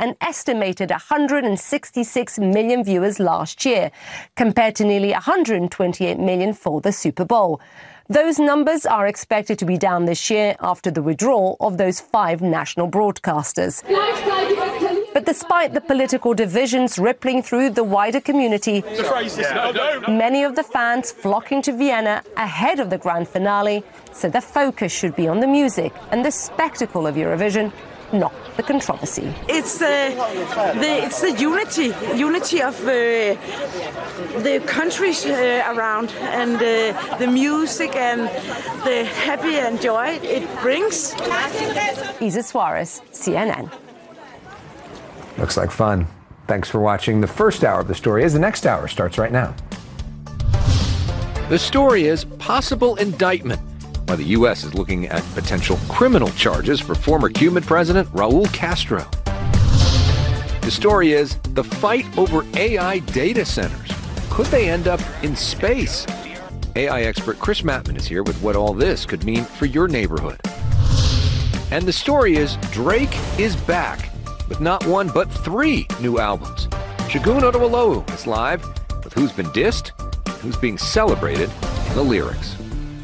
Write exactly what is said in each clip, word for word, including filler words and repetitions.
an estimated one hundred sixty-six million viewers last year, compared to nearly one hundred twenty-eight million for the Super Bowl. Those numbers are expected to be down this year after the withdrawal of those five national broadcasters. But despite the political divisions rippling through the wider community, many of the fans flocking to Vienna ahead of the grand finale said the focus should be on the music and the spectacle of Eurovision, not the controversy. It's uh, the it's the unity, unity of uh, the countries uh, around, and uh, the music and the happy and joy it brings. Isa Suarez, C N N. Looks like fun. Thanks for watching the first hour of The Story Is. The next hour starts right now. The Story Is possible indictment. Why the U S is looking at potential criminal charges for former Cuban President Raul Castro. The Story Is the fight over A I data centers. Could they end up in space? A I expert Chris Mattman is here with what all this could mean for your neighborhood. And the story is Drake is back with not one but three new albums. Segun Oduwolowu is live with who's been dissed and who's being celebrated in the lyrics.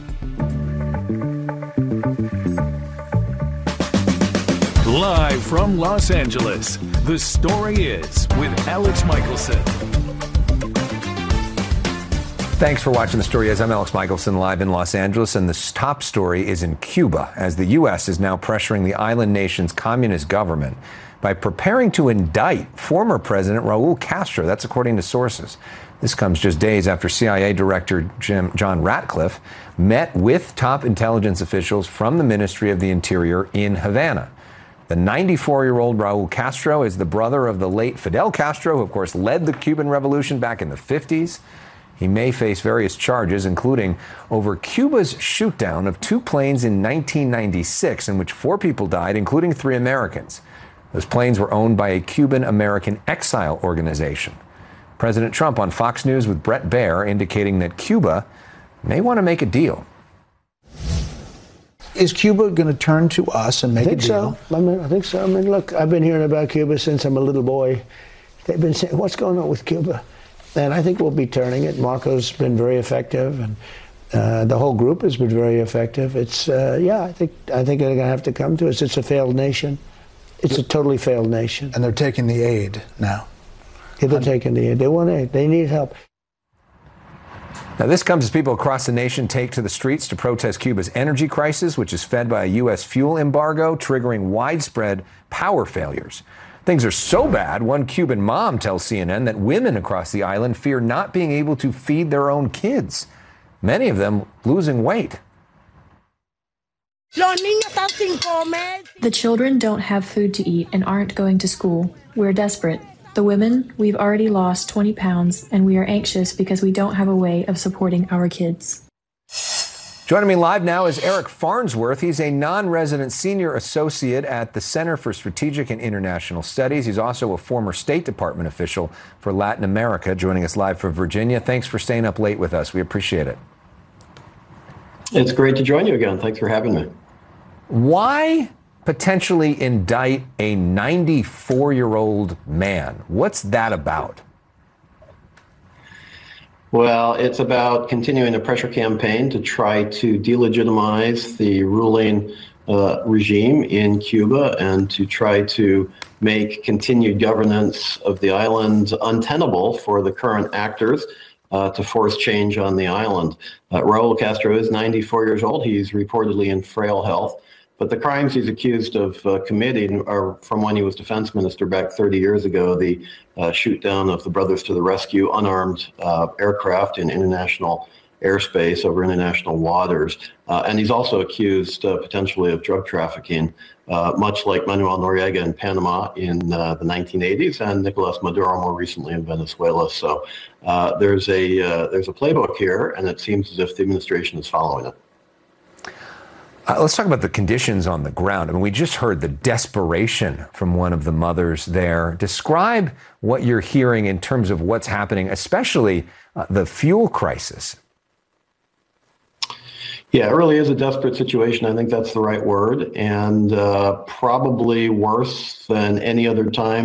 Live from Los Angeles, The Story Is with Alex Michelson. Thanks for watching The Story Is. I'm Alex Michelson, live in Los Angeles, and the top story is in Cuba, as the U S is now pressuring the island nation's communist government by preparing to indict former President Raul Castro. That's according to sources. This comes just days after C I A Director Jim, John Ratcliffe met with top intelligence officials from the Ministry of the Interior in Havana. The ninety-four-year-old Raul Castro is the brother of the late Fidel Castro, who, of course, led the Cuban Revolution back in the fifties. He may face various charges, including over Cuba's shootdown of two planes in nineteen ninety-six, in which four people died, including three Americans. Those planes were owned by a Cuban-American exile organization. President Trump on Fox News with Bret Baier indicating that Cuba may want to make a deal. Is Cuba going to turn to us and make I think a deal? So. I mean, I think so. I mean, look, I've been hearing about Cuba since I'm a little boy. They've been saying, what's going on with Cuba? And I think we'll be turning it. Marco's been very effective, and uh, the whole group has been very effective. It's, uh, yeah, I think I think they're going to have to come to us. It's a failed nation. It's a totally failed nation. And they're taking the aid now. Yeah, they're taking the aid. They want aid. They need help. Now, this comes as people across the nation take to the streets to protest Cuba's energy crisis, which is fed by a U S fuel embargo, triggering widespread power failures. Things are so bad, one Cuban mom tells C N N that women across the island fear not being able to feed their own kids, many of them losing weight. The children don't have food to eat and aren't going to school. We're desperate. The women, we've already lost twenty pounds, and we are anxious because we don't have a way of supporting our kids. Joining me live now is Eric Farnsworth. He's a non-resident senior associate at the Center for Strategic and International Studies. He's also a former State Department official for Latin America, joining us live from Virginia. Thanks for staying up late with us. We appreciate it. It's great to join you again. Thanks for having me. Why potentially indict a ninety-four-year-old man? What's that about? Well, it's about continuing a pressure campaign to try to delegitimize the ruling uh, regime in Cuba and to try to make continued governance of the island untenable for the current actors, uh, to force change on the island. Uh, Raul Castro is ninety-four years old. He's reportedly in frail health. But the crimes he's accused of uh, committing are from when he was defense minister back thirty years ago, the uh, shoot down of the Brothers to the Rescue unarmed uh, aircraft in international airspace over international waters. Uh, and he's also accused uh, potentially of drug trafficking, uh, much like Manuel Noriega in Panama in uh, the nineteen eighties and Nicolas Maduro more recently in Venezuela. So uh, there's a uh, there's a playbook here, and it seems as if the administration is following it. Uh, let's talk about the conditions on the ground. I mean, we just heard the desperation from one of the mothers there. Describe what you're hearing in terms of what's happening, especially uh, the fuel crisis. Yeah, it really is a desperate situation. I think that's the right word, and uh, probably worse than any other time